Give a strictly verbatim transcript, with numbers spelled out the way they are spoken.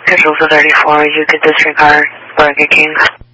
Control for thirty-four, you could disregard Burger King.